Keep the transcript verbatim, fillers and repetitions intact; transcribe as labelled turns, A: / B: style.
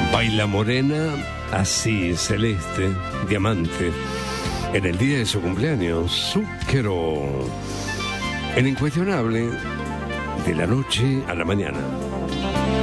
A: Baila morena, así, celeste, diamante. En el día de su cumpleaños, Zucchero. El incuestionable, de la noche a la mañana.